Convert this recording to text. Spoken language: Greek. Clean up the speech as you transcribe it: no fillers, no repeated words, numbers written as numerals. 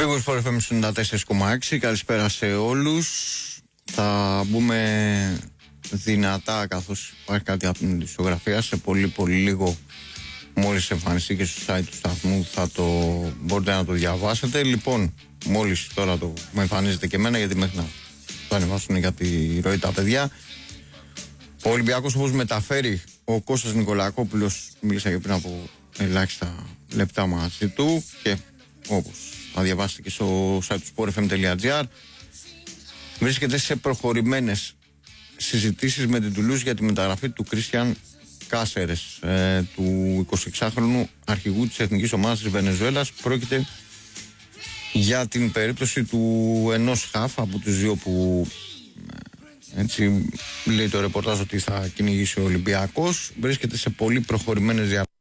Big Sport FM 94,6. Καλησπέρα σε όλους. Θα μπούμε δυνατά, καθώς υπάρχει κάτι από την ισογραφία, σε πολύ λίγο. Μόλις εμφανιστεί και στο site του σταθμού θα το μπορείτε να το διαβάσετε. Λοιπόν, μόλις τώρα το με εμφανίζεται και εμένα, γιατί μέχρι να το ανεβάσουν για τη ροή τα παιδιά. Ο Ολυμπιακός, όπως μεταφέρει ο Κώστας Νικολακόπουλος, μίλησα και πριν από ελάχιστα λεπτά μαζί του, και όπως θα διαβάσετε και στο site του sportfm.gr, βρίσκεται σε προχωρημένες συζητήσεις με την Τουλούζ για τη μεταγραφή του Κρίστιαν Κάσερες, του 26χρονου αρχηγού της εθνικής ομάδας της Βενεζουέλας. Πρόκειται για την περίπτωση του ενός χαφ από τους δύο που, έτσι λέει το ρεπορτάζ, ότι θα κυνηγήσει ο Ολυμπιακός. Βρίσκεται σε πολύ προχωρημένες διαπραγματεύσεις